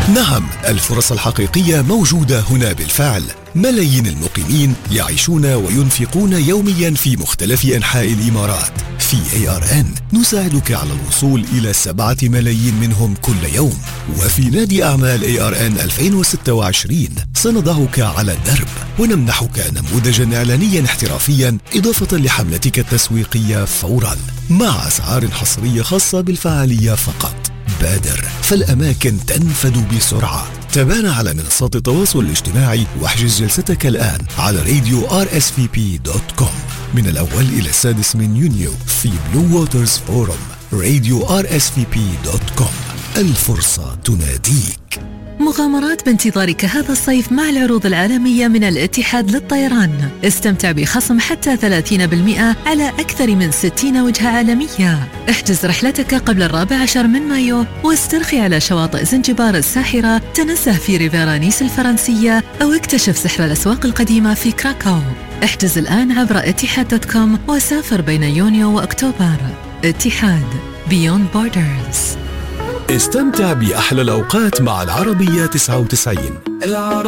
نعم، الفرص الحقيقية موجودة هنا بالفعل. ملايين المقيمين يعيشون وينفقون يوميا في مختلف أنحاء الإمارات. في ARN نساعدك على الوصول إلى 7 ملايين منهم كل يوم. وفي نادي أعمال ARN 2026 سنضعك على الدرب ونمنحك نموذجا إعلانيا احترافيا إضافة لحملتك التسويقية فورا، مع أسعار حصرية خاصة بالفعالية فقط. بادر، فالأماكن تنفد بسرعة. تابعنا على منصات التواصل الاجتماعي واحجز جلستك الآن على راديو rsvp.com من الأول إلى 6 من يونيو في بلو ووترز فورم. راديو rsvp.com، الفرصة تناديك. مغامرات بانتظارك هذا الصيف مع العروض العالمية من الاتحاد للطيران. استمتع بخصم حتى 30% على أكثر من 60 وجهة عالمية. احجز رحلتك قبل 14 من مايو واسترخي على شواطئ زنجبار الساحرة، تنزه في ريفيرا نيس الفرنسية أو اكتشف سحر الأسواق القديمة في كراكاو. احجز الآن عبر etihad.com وسافر بين يونيو وأكتوبر. اتحاد Beyond Borders. استمتع بأحلى الأوقات مع العربية 99.